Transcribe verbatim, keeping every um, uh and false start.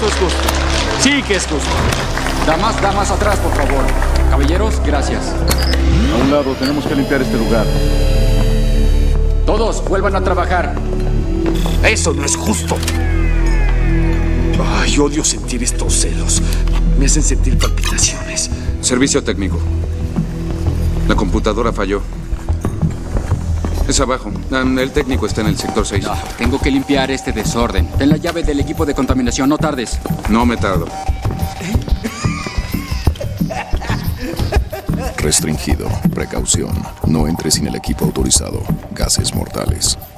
Eso es justo. Sí que es justo. Damas, damas atrás, por favor. Caballeros, gracias. A un lado, tenemos que limpiar este lugar. Todos, vuelvan a trabajar. Eso no es justo. Ay, odio sentir estos celos. Me hacen sentir palpitaciones. Servicio técnico. La computadora falló. Es abajo. Um, el técnico está en el sector seis. No, tengo que limpiar este desorden. Ten la llave del equipo de contaminación, no tardes. No me tardo. Restringido. Precaución. No entre sin el equipo autorizado. Gases mortales.